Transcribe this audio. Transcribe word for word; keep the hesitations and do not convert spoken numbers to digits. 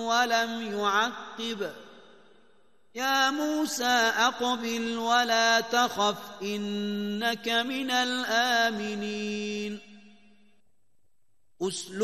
ولم يعقب يا موسى أقبل ولا تخف إنك من الآمنين